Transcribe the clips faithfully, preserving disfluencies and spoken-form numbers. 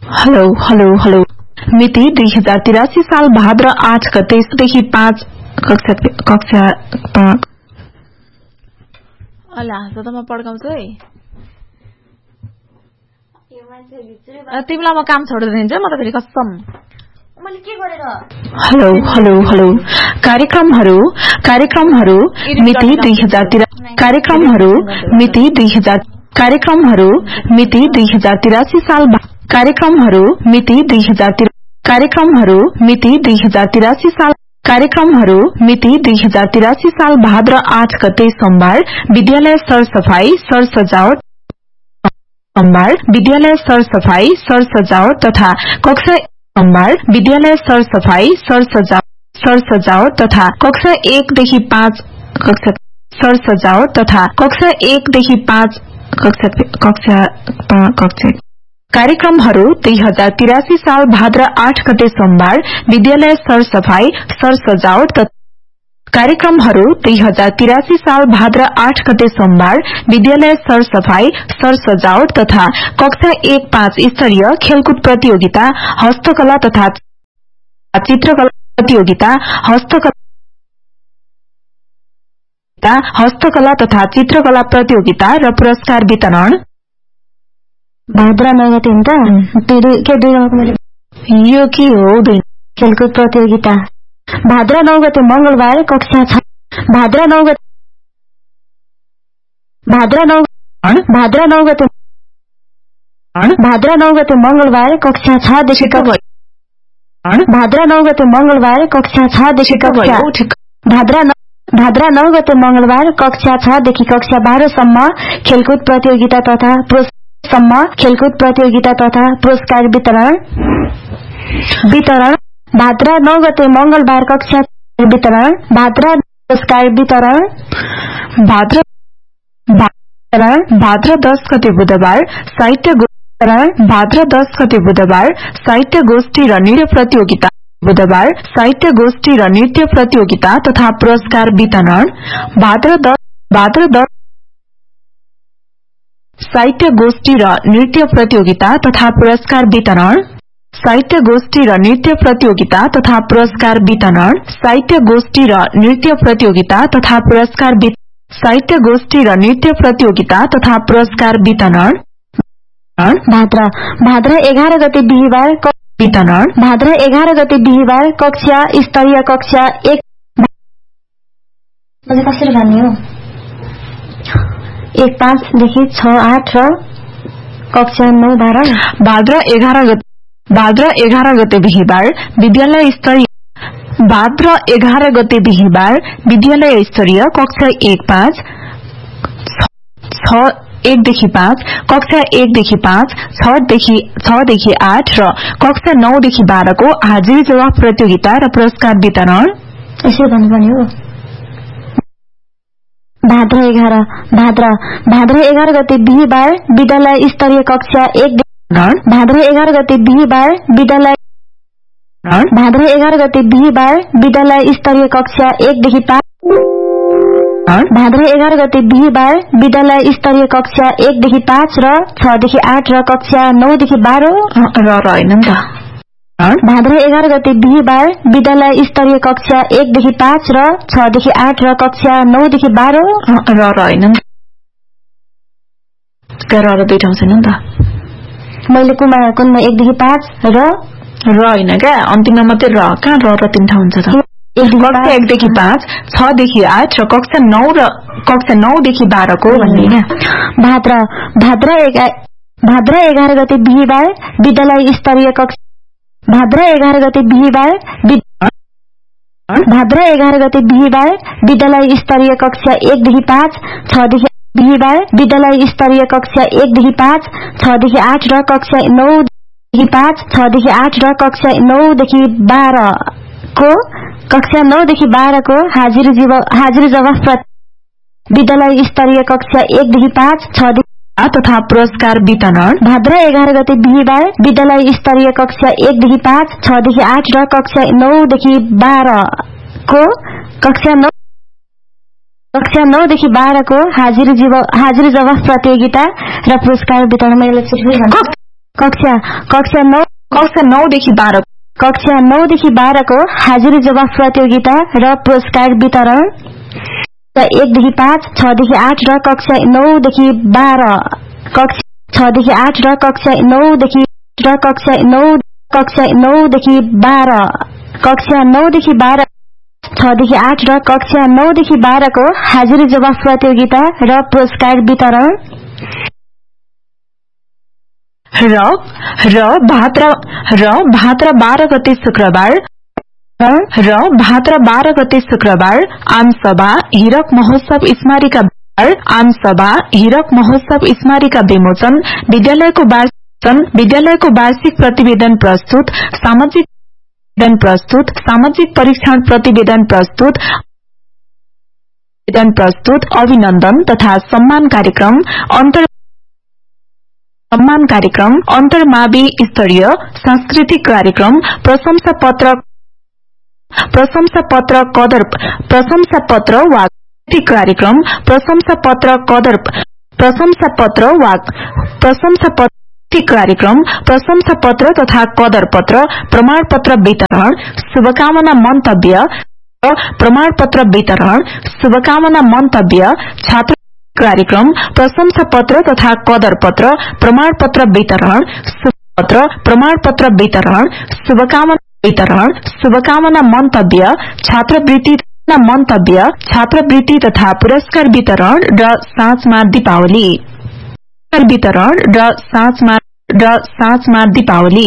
Hello hello hello मिति दुई हजार तिरासी साल भाद्र आठ गतेदेखि पाँच कक्षा कक्षा अला त म पड्काउँछु है तिमीलाई म काम छोडेर दिन्छु म त फेरि कसम मैले के गरेर हेलो हेलो हेलो कार्यक्रमहरू कार्यक्रमहरू मिति दुई हजार कार्यक्रमहरू मिति दुई हजार कार्यक्रमहरू मिति दुई हजार तिरासी साल कार्यक्रमहरू मिति दुई हजार कार्यक्रमहरू मिति दुई हजार तिरासी साल कार्यक्रमहरू मिति दुई हजार तिरासी साल भाद्र आठ गते सोमबार विद्यालय सरसफाई सरसजावट सोमबार विद्यालय सरसफाई सरसजावट तथा कक्षा सोमबार विद्यालय सरसफाई सरसजावट सरसजावट तथा कक्षा एक देखि पाँच कक्षा सरसजावट तथा कक्षा एक देखि पाँच कक्षा कक्षा कक्षा कार्यक्रमहरू दुई हजार तिरासी साल भाद्र आठ गते सोमबार विद्यालय सरसफाई सरसजावट तथा कार्यक्रमहरू दुई हजार तिरासी साल भाद्र आठ गते सोमबार विद्यालय सरसफाई सरसजावट तथा कक्षा एक पाँच स्तरीय खेलकुद प्रतियोगिता हस्तकला तथा चित्रकला प्रतियोगिता हस्तकला हस्तकला तथा चित्रकला प्रतियोगिता र पुरस्कार वितरण भाद्र नौ गते हुन्छ के दुई यो के हो खेलकुद प्रतियोगिता भाद्र नौ गते मंगलबार कक्षा छ भाद्र नौ गते भाद्र नौ भाद्र नौ गते भाद्र नौ गते मंगलबार कक्षा छ देखि भाद्र नौ गते मंगलबार कक्षा छ देखि कक्षा भाद्र भाद्र नौ गते मंगलबार कक्षा छ देखि कक्षा बाह्र सम्म खेलकुद प्रतियोगिता तथा सम्म खेलकुद प्रतियोगिता तथा पुरस्कार वितरण वितरण भाद्र नौ गते मंगलबार कक्षा वितरण भाद्र पुरस्कार वितरण भाद्र भाद्र दस गते बुधबार साहित्य वितरण भाद्र दस गते बुधबार साहित्य गोष्ठी र नृत्य प्रतियोगिता बुधबार साहित्य गोष्ठी र नृत्य प्रतियोगिता तथा पुरस्कार वितरण भाद्र दस भाद्र दस साहित्य गोष्ठी र नृत्य प्रतियोगिता तथा पुरस्कार वितरण साहित्य गोष्ठी र नृत्य प्रतियोगिता तथा पुरस्कार वितरण साहित्य गोष्ठी र नृत्य प्रतियोगिता तथा पुरस्कार साहित्य गोष्ठी र नृत्य प्रतियोगिता तथा पुरस्कार वितरण भाद्र भाद्र एघार गते बिहीबार वितरण भाद्र एघार गते बिहीबार कक्षा स्तरीय कक्षा एक कसरी भन्ने हो एक पाँच देखि छ आठ र कक्षा नौ बाह्र भाद्र एघार गते भाद्र एघार गते बिहीबार विद्यालय स्तरीय भाद्र एघार गते बिहीबार विद्यालय स्तरीय कक्षा एक पाँच छ एक देखि पाँच कक्षा एक देखि पाँच छ देखि छ देखि आठ र कक्षा नौ देखि बाह्र को हाजिरी जवाफ प्रतियोगिता र पुरस्कार वितरण यसो भन्नुपर्ने हो भाद्र एघार भाद्र भाद्र एघार गते बिहीबार विद्यालय स्तरीय कक्षा एक भाद्र एघार गते बिहीबार विद्यालय भाद्र एघार गते बिहीबार विद्यालय स्तरीय कक्षा एक देखि पाँच भाद्र एघार गते बिहीबार विद्यालय स्तरीय कक्षा एक देखि पाँच र छ देखि आठ र कक्षा नौ देखि बाह्र र होइन नि त भाद्र एघार गते बिहीबार विद्यालय स्तरीय कक्षा एक देखि पाँच र छ देखि आठ र कक्षा नौ देखि बाह्र र होइन नि त र दुई ठाउँ छैन नि त मैले कुमा कुनमा एक देखि पाँच र र होइन क्या अन्तिममा मात्रै र कहाँ र र तीन ठाउँ हुन्छ त कक्षा एक देखि पाँच छ देखि आठ र कक्षा नौ र कक्षा नौ देखि बाह्र को भन्ने भाद्र भाद्र भाद्र एघार गते बिहीबार विद्यालय स्तरीय कक्षा भाद्र एघार गते बिहीबार भाद्र एघार गते बिहीबार विद्यालय स्तरीय कक्षा एक देखि पाँच छ देखि बिहीबार विद्यालय स्तरीय कक्षा एक देखि पाँच छ देखि आठ र कक्षा नौ देखि पाँच छ देखि आठ र कक्षा नौ देखि बाह्र को कक्षा नौ देखि बाह्र को हाजिरी हाजिरी जवाफ विद्यालय स्तरीय कक्षा एक देखि पाँच छ तथा पुरस्कार वितरण भाद्र एघार गते बिहीबार विद्यालय स्तरीय कक्षा एक देखि पाँच छ देखि आठ र कक्षा नौ देखि बाह्र को कक्षा नौ कक्षा नौ देखि बाह्र को हाजिरी हाजिरी जवाफ प्रतियोगिता र पुरस्कार वितरण कक्षा कक्षा नौ कक्षा नौ देखि बाह्र कक्षा नौ देखि बाह्र को हाजिरी जवाफ प्रतियोगिता र पुरस्कार वितरण एक देखि पाँच, छ देखि आठ र कक्षा नौ देखि बाह्र कक्षा छ देखि आठ र कक्षा नौ देखि र कक्षा नौ कक्षा नौ देखि बाह्र कक्षा नौ देखि बाह्र छ देखि आठ र कक्षा नौ देखि बाह्र को हाजिरी जवाफ प्रतियोगिता र पुरस्कार वितरण र र भाद्र र भाद्र बाह्र गते शुक्रबार र भाद्र बाह्र गते शुक्रबार आमसभा हीरक महोत्सव स्मारिका आमसभा हीरक महोत्सव स्मारिका विमोचन विद्यालयको वार्षिक विद्यालयको वार्षिक प्रतिवेदन प्रस्तुत सामाजिक प्रतिवेदन प्रस्तुत सामाजिक परीक्षण प्रतिवेदन प्रस्तुत प्रतिवेदन प्रस्तुत अभिनन्दन तथा सम्मान कार्यक्रम अन्तर सम्मान कार्यक्रम अन्तर्मावि स्तरीय सांस्कृतिक कार्यक्रम प्रशंसा पत्र प्रशंसा पत्र कदर प्रशंसा पत्र वा कार्यक्रम प्रशंसा पत्र कदर प्रशंसा पत्र वा प्रशंसा पत्र कार्यक्रम प्रशंसा पत्र तथा कदर पत्र प्रमाण पत्र वितरण शुभकामना मन्तव्य प्रमाण पत्र वितरण शुभकामना मन्तव्य छात्र कार्यक्रम प्रशंसा पत्र तथा कदर पत्र प्रमाण पत्र वितरण पत्र प्रमाण पत्र वितरण शुभकामना वितरण शुभकामना मन्तव्य छात्रवृत्ति मन्तव्य छात्रवृत्ति तथा पुरस्कार वितरण र साँझमा दीपावली वितरण र साँझमा र साँझमा दीपावली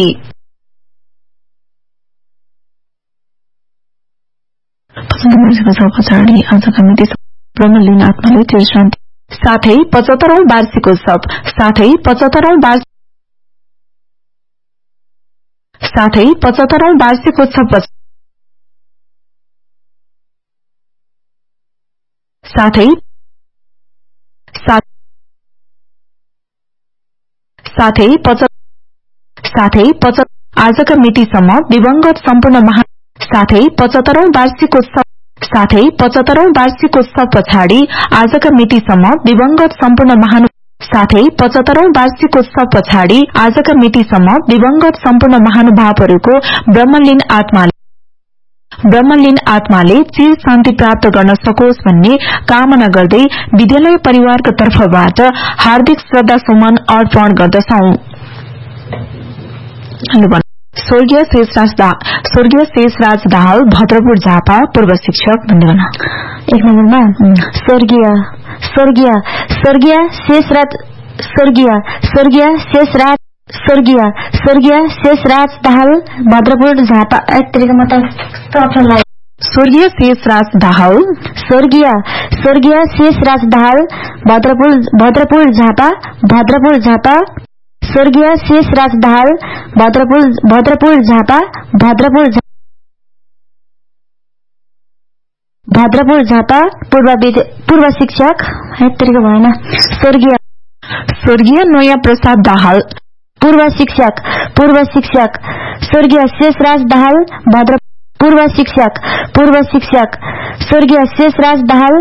पछाडि आजका मिति ब्रह्मलीन आत्माले चिरशान्ति साथै पचहत्तरौं वार्षिकोत्सव साथै पचहत्तरौं वार्षिक साथै पचहत्तरौं वार्षिकोत्सव साथै साथै साथै आजका मितिसम्म दिवंगत सम्पूर्ण महा साथै पचहत्तरौं वार्षिकोत्सव साथै पचहत्तरौं वार्षिकोत्सव पछाडि आजका मितिसम्म दिवंगत सम्पूर्ण महानु साथै पचहत्तरौं वार्षिकोत्सव पछाडि आजका मितिसम्म दिवंगत सम्पूर्ण महानुभावहरूको ब्रह्मलीन आत्माले ब्रह्मलीन आत्माले चिर शान्ति प्राप्त गर्न सकोस् भन्ने कामना गर्दै विद्यालय परिवारको तर्फबाट हार्दिक श्रद्धा सुमन अर्पण गर्दछौं। स्वर्गीय शेषराज स्वर्गीय शेषराज दाहाल भद्रपुर झापा पूर्व शिक्षक वन्दना एक नम्बरमा स्वर्गीय स्वर्गीय स्वर्गीय शेषराज स्वर्गीय स्वर्गीय शेषराज स्वर्गीय स्वर्गीय शेषराज दाहाल भद्रपुर झापा एक तरिकामा त स्वर्गीय शेषराज दाहाल स्वर्गीय स्वर्गीय शेषराज दाहाल भद्रपुर भद्रपुर झापा भद्रपुर झापा स्वर्गीय शेषराज दाहाल भद्रपुर भद्रपुर झापा भद्रपुर भद्रपुर झापा पूर्व पूर्व शिक्षक एक तरिका भएन स्वर्गीय स्वर्गीय नयाँ प्रसाद दाहाल पूर्व शिक्षक पूर्व शिक्षक स्वर्गीय शेषराज दाहाल भद्र पूर्व शिक्षक पूर्व शिक्षक स्वर्गीय शेषराज दाहाल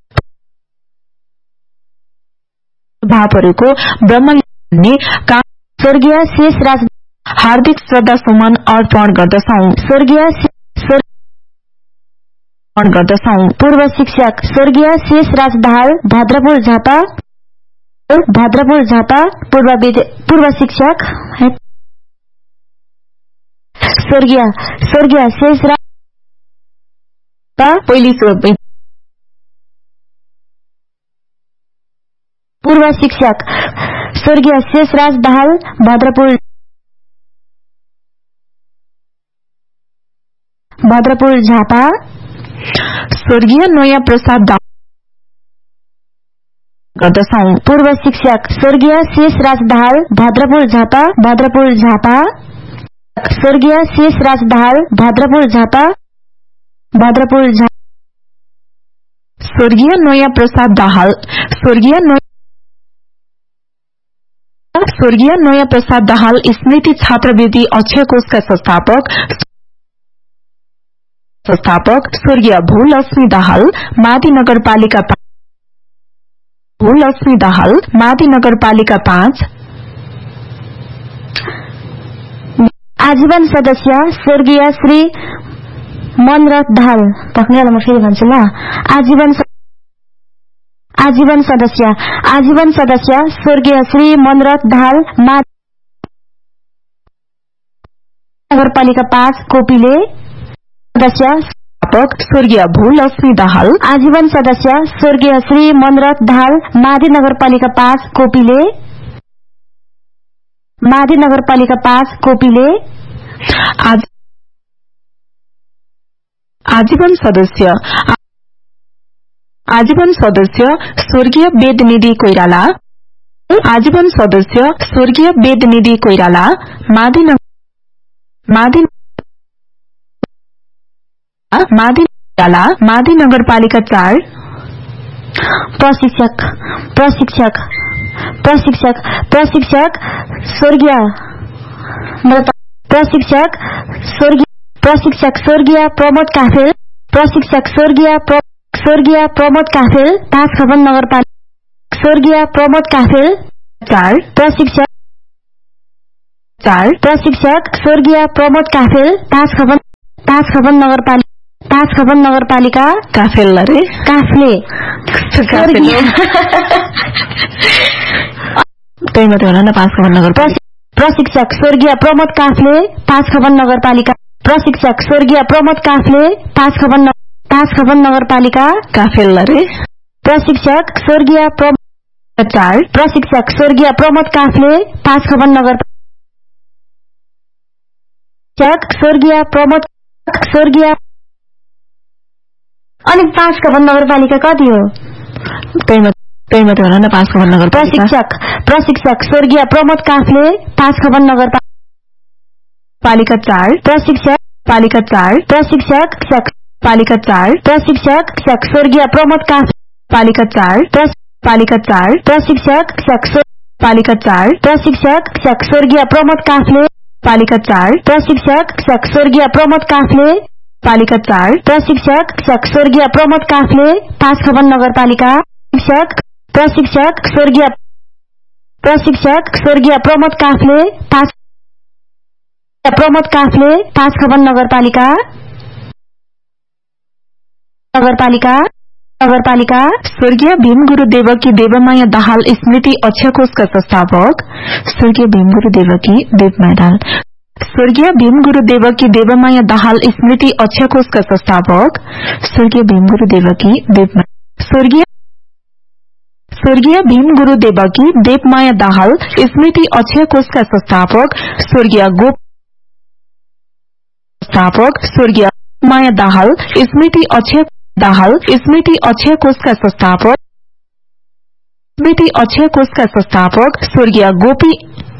भावहरूको ब्रह्मलीन स्वर्गीय शेषराज हार्दिक श्रद्धा सुमन अर्पण गर्दछौं। स्वर्गीय गर्दछौं पूर्व शिक्षक स्वर्गीय शेषराज दाहाल भद्रपुर झापा भद्रपुर झापा पूर्व पूर्व शिक्षक स्वर्गीय स्वर्गीय शेषराज पहिली पूर्व शिक्षक स्वर्गीय शेषराज दाहाल भद्रपुर भद्रपुर झापा स्वर्गीय नयाँ प्रसाद दाहाल गर्दछौं। पूर्व शिक्षक स्वर्गीय शेषराज दाहाल भद्रपुर झापा भद्रपुर झापा स्वर्गीय शेषराज दाहाल भद्रपुर झापा भद्रपुर झापा स्वर्गीय नयाँ प्रसाद दाहाल स्वर्गीय स्वर्गीय नयाँ प्रसाद दाहाल स्मृति छात्रवृत्ति अक्षय कोषका संस्थापक संस्थापक स्वर्गीय भूलक्ष्मी दाहाल मादी नगरपालिका भूलक्ष्मी दाहाल मादी नगरपालिका पाँच आजीवन सदस्य स्वर्गीय श्री मनरथ दाहाल। पक्नेला म फेरि भन्छु ल। आजीवन आजीवन सदस्य आजीवन सदस्य स्वर्गीय श्री मनरथ दाहाल नगरपालिका पाँच कोपिले। सदस्य स्वर्गीय भूलक्ष्मी दाहाल। आजीवन सदस्य स्वर्गीय श्री मनरथ दाहाल माधी नगरपालिका पाँच कोपिले। माधी नगरपालिका पाँच कोपिले। आज आजीवन सदस्य आजीवन सदस्य स्वर्गीय वेदनिधि कोइराला। आजीवन सदस्य स्वर्गीय वेदनिधि कोइराला माधी माधी माधी माधी नगरपालिका चार। प्रशिक्षक प्रशिक्षक प्रशिक्षक प्रशिक्षक स्वर्गीय प्रशिक्षक स्वर्गीय प्रशिक्षक स्वर्गीय प्रमोद काफेल। प्रशिक्षक स्वर्गीय स्वर्गीय प्रमोद काफेल पाँच खबन नगरपालिका। स्वर्गीय प्रमोद काफेल चार। प्रशिक्षक चार। प्रशिक्षक स्वर्गीय प्रमोद काफेल पाँच खबन पाँच खबन नगरपालिका। पाँच खबन नगरपालिका काफेल रे काफले त्यही मात्रै होला न। पाँच खबन नगर प्रशिक्षक स्वर्गीय प्रमोद काफले पाँच खबन नगरपालिका। प्रशिक्षक स्वर्गीय प्रमोद काफले पाँच खबन पाँच खबन नगरपालिका काफेल रे। प्रशिक्षक स्वर्गीय चार। प्रशिक्षक स्वर्गीय प्रमोद काफले पाँच खबन नगर स्वर्गीय प्रमोद स्वर्गीय अनि पाँच खबन नगरपालिका कति हो? त्यही मात्रै होला न। पाँच खबन नगर प्रशिक्षक प्रशिक्षक स्वर्गीय प्रमोद काफले पाँच खबन नगरपालिका चार। प्रशिक्षक पालिका चार। प्रशिक्षक पालिका चार। प्रशिक्षक स्वर्गीय प्रमोद काफले पालिका चार। पालिका चार। प्रशिक्षक पालिका चार। प्रशिक्षक स्वर्गीय प्रमोद काफले पालिका चार। प्रशिक्षक स्वर्गीय प्रमोद काफले पालिका चार। प्रशिक्षक स्वर्गीय प्रमोद काफले पाँच खबन नगरपालिका। शिक्षक प्रशिक्षक स्वर्गीय प्रशिक्षक स्वर्गीय प्रमोद काफले पाँच प्रमोद काफले पाँच खबन नगरपालिका। नगरपालिका नगरपालिका स्वर्गीय भीमगुरु देवकी देवमाया दाहाल स्मृति अक्षयकोषका संस्थापक स्वर्गीय भीमगुरु देवकी देवमाया दाहाल। स्वर्गीय भीमगुरु देवकी देवमाया दाहाल स्मृति अक्षयकोषका संस्थापक स्वर्गीय भीमगुरु देवकी देवमाया। स्वर्गीय स्वर्गीय भीमगुरु देवकी देवमाया दाहाल स्मृति अक्षयकोषका संस्थापक स्वर्गीय गोप संस्थापक स्वर्गीय माया दाहाल स्मृति अक्षय दाहाल स्मृति अक्षयकोषका संस्थापक स्मृति अक्षयकोषका संस्थापक स्वर्गीय गोपी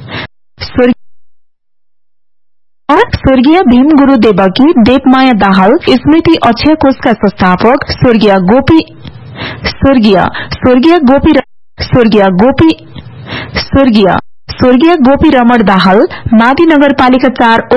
स्वर्गीय भीमगुरु देवकी देवमाया दाहाल स्मृति अक्षयकोषका संस्थापक स्वर्गीय गोपी स्वर्गीय स्वर्गीय गोपी स्वर्गीय गोपी स्वर्गीय स्वर्गीय गोपी रमण दाहाल माथि नगरपालिका चार